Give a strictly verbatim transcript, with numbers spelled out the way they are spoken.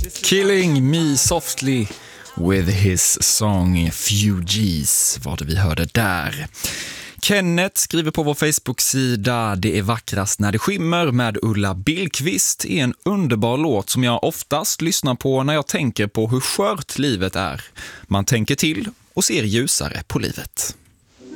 Killing Me Softly with his song Fugees var det vi hörde där. Kenneth skriver på vår Facebook-sida: Det är vackrast när det skimmer med Ulla Billqvist är en underbar låt som jag oftast lyssnar på när jag tänker på hur skört livet är. Man tänker till och ser ljusare på livet.